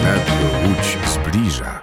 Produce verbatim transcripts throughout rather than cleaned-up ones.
Radio Łódź zbliża.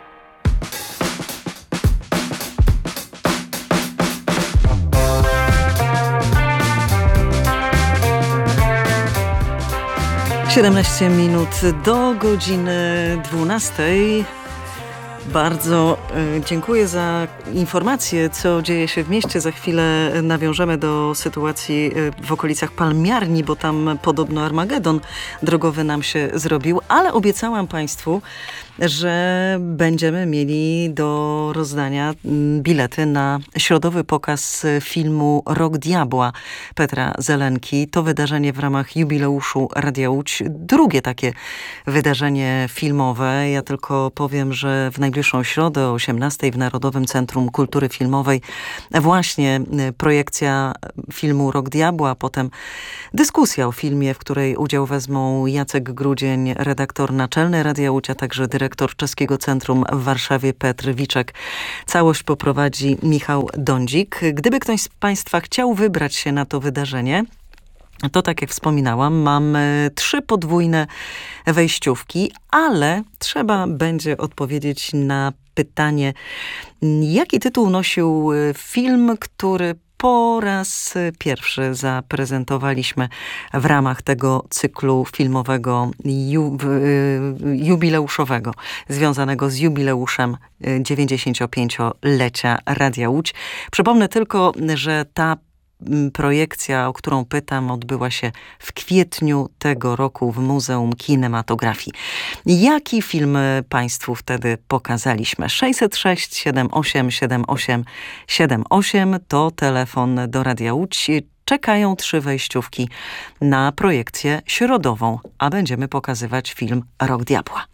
siedemnaście minut do godziny dwunastej. Bardzo y, dziękuję za informacje, co dzieje się w mieście. Za chwilę nawiążemy do sytuacji y, w okolicach Palmiarni, bo tam podobno Armagedon drogowy nam się zrobił, ale obiecałam Państwu, że będziemy mieli do rozdania bilety na środowy pokaz filmu Rok Diabła Petra Zelenki. To wydarzenie w ramach jubileuszu Radia Łódź. Drugie takie wydarzenie filmowe. Ja tylko powiem, że w najbliższą środę o osiemnastej w Narodowym Centrum Kultury Filmowej właśnie projekcja filmu Rok Diabła, a potem dyskusja o filmie, w której udział wezmą Jacek Grudzień, redaktor naczelny Radia Łódź, a także dyrektor Czeskiego Centrum w Warszawie Petr Wiczek. Całość poprowadzi Michał Dądzik. Gdyby ktoś z Państwa chciał wybrać się na to wydarzenie, to tak jak wspominałam, mam trzy podwójne wejściówki, ale trzeba będzie odpowiedzieć na pytanie, jaki tytuł nosił film, który po raz pierwszy zaprezentowaliśmy w ramach tego cyklu filmowego ju, jubileuszowego, związanego z jubileuszem dziewięćdziesięciopięciolecia Radia Łódź. Przypomnę tylko, że ta projekcja, o którą pytam, odbyła się w kwietniu tego roku w Muzeum Kinematografii. Jaki film Państwu wtedy pokazaliśmy? sześćset sześć siedem osiem siedem osiem siedem osiem to telefon do Radia Łódź. Czekają trzy wejściówki na projekcję środową, a będziemy pokazywać film Rok Diabła.